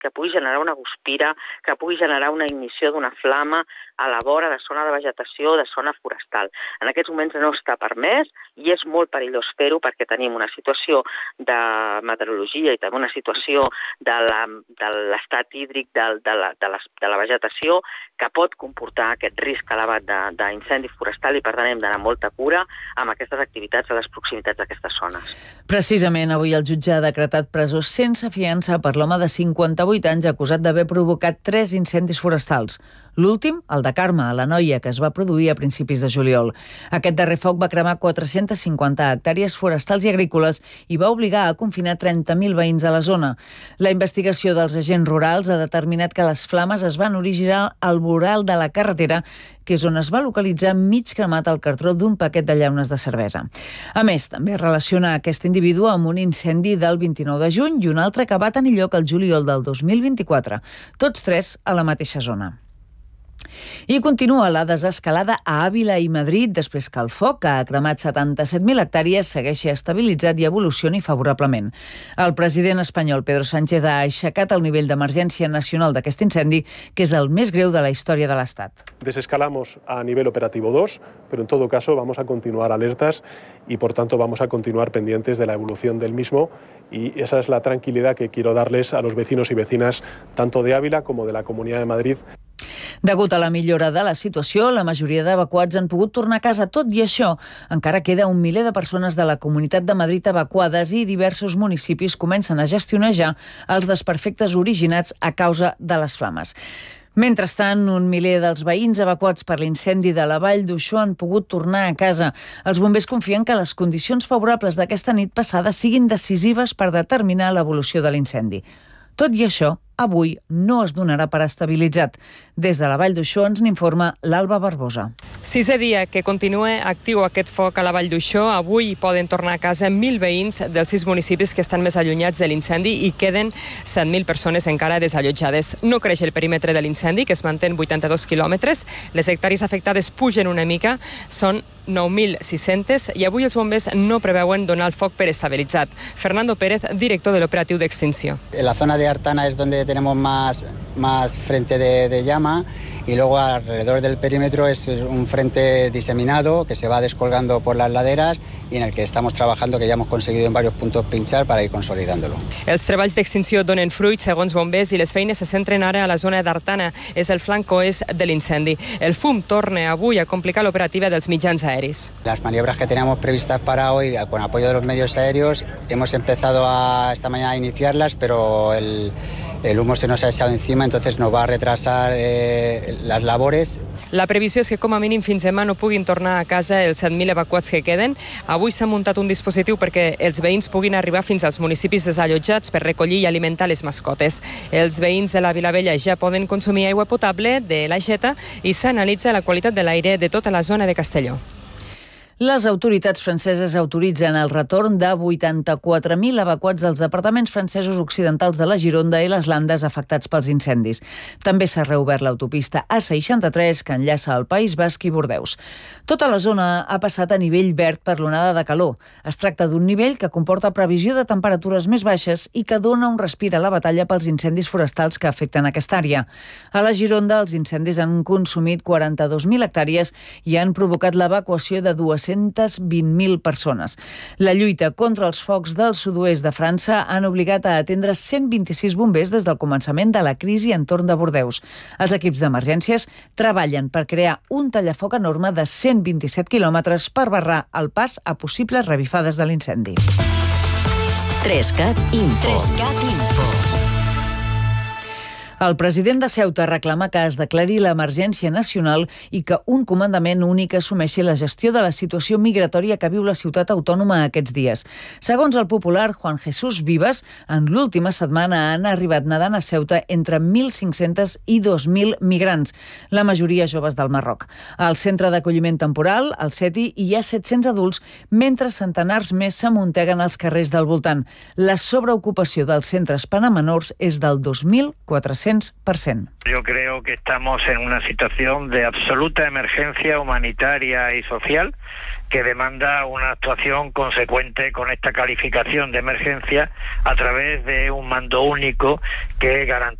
que pugui generar una guspira, que pugui generar una ignició d'una flama a la vora de zona de vegetació, de zona forestal. En aquests moments no està permès i és molt perillós fer-ho perquè tenim una situació de meteorologia i també una situació de l'estat hídric de la vegetació que pot comportar aquest risc elevat d'incendi forestal i per tant hem d'anar molta cura amb aquestes activitats a les proximitats d'aquestes zones. Precisament avui el jutge ha decretat presó sense fiança per l'home de 58 anys acusat d'haver provocat 3 incendis forestals. L'últim, el de Carme, a la Noia, que es va produir a principis de juliol. Aquest darrer foc va cremar 450 hectàrees forestals i agrícoles i va obligar a confinar 30.000 veïns de la zona. La investigació dels agents rurals ha determinat que les flames es van originar al voral de la carretera, que és on es va localitzar mig cremat el cartró d'un paquet de llaunes de cervesa. A més, també relaciona aquest individu amb un incendi del 29 de juny i un altre que va tenir lloc el juliol del 2024, tots 3 a la mateixa zona. I continua la desescalada a Àvila i Madrid després que el foc, que ha cremat 77.000 hectàrees, segueixi estabilitzat i evolucioni favorablement. El president espanyol Pedro Sánchez ha aixecat el nivell d'emergència nacional d'aquest incendi, que és el més greu de la història de l'Estat. Desescalamos a nivel operativo 2, pero en todo caso vamos a continuar alertas y por tanto vamos a continuar pendientes de la evolución del mismo y esa es la tranquilidad que quiero darles a los vecinos y vecinas tanto de Ávila como de la Comunidad de Madrid. Degut a la millora de la situació, la majoria d'evacuats han pogut tornar a casa. Tot i això, encara queda un miler de persones de la Comunitat de Madrid evacuades i diversos municipis comencen a gestionar ja els desperfectes originats a causa de les flames. Mentrestant, un miler dels veïns evacuats per l'incendi de la Vall d'Uixó han pogut tornar a casa. Els bombers confien que les condicions favorables d'aquesta nit passada siguin decisives per determinar l'evolució de l'incendi. Tot i això, avui no es donarà per estabilitzat. Des de la Vall d'Uixó ens n'informa l'Alba Barbosa. 6è dia que continua actiu aquest foc a la Vall d'Uixó. Avui poden tornar a casa 1.000 veïns dels 6 municipis que estan més allunyats de l'incendi i queden 7.000 persones encara desallotjades. No creix el perímetre de l'incendi, que es manté en 82 quilòmetres. Les hectàrees afectades pugen una mica, són 9.600 i avui els bombers no preveuen donar el foc per estabilitzat. Fernando Pérez, director de l'operatiu d'extinció. En la zona de Artana es donde tenemos más frente de llama y luego alrededor del perímetro es un frente diseminado que se va descolgando por las laderas y en el que estamos trabajando, que ya hemos conseguido en varios puntos pinchar para ir consolidándolo. Els treballs d'extinció donen fruits, segons bombers, i les feines se centren ara a la zona d'Artana, és el flanc oest de l'incendi. El fum torna avui a complicar l'operativa dels mitjans aeris. Las maniobras que teníamos previstas para hoy, con apoyo de los medios aéreos, hemos empezado esta mañana a iniciarlas, pero el humo se nos ha echado encima, entonces nos va a retrasar las labores. La previsió és que com a mínim fins demà no puguin tornar a casa els 7.000 evacuats que queden. Avui s'ha muntat un dispositiu perquè els veïns puguin arribar fins als municipis desallotjats per recollir i alimentar les mascotes. Els veïns de la Vilavella ja poden consumir aigua potable de l'Aixeta i s'analitza la qualitat de l'aire de tota la zona de Castelló. Les autoritats franceses autoritzen el retorn de 84.000 evacuats dels departaments francesos occidentals de la Gironda i les Landes afectats pels incendis. També s'ha reobert l'autopista A63 que enllaça el País Basc i Bordeus. Tota la zona ha passat a nivell verd per l'onada de calor. Es tracta d'un nivell que comporta previsió de temperatures més baixes i que dona un respir a la batalla pels incendis forestals que afecten aquesta àrea. A la Gironda, els incendis han consumit 42.000 hectàrees i han provocat l'evacuació de 220.000 persones. La lluita contra els focs del sud-oest de França han obligat a atendre 126 bombers des del començament de la crisi entorn de Bordeus. Els equips d'emergències treballen per crear un tallafoc enorme de 127 quilòmetres per barrar el pas a possibles revifades de l'incendi. 3CAT Info. El president de Ceuta reclama que es declari l'emergència nacional i que un comandament únic assumeixi la gestió de la situació migratòria que viu la ciutat autònoma aquests dies. Segons el popular Juan Jesús Vives, en l'última setmana han arribat nedant a Ceuta entre 1.500 i 2.000 migrants, la majoria joves del Marroc. Al centre d'acolliment temporal, al Seti, hi ha 700 adults, mentre centenars més s'amunteguen als carrers del voltant. La sobreocupació dels centres panamenors és del 2.400 200%. Yo creo que estamos en una situación de absoluta emergencia humanitaria y social que demanda una actuación consecuente con esta calificación de emergencia a través de un mando único que garantice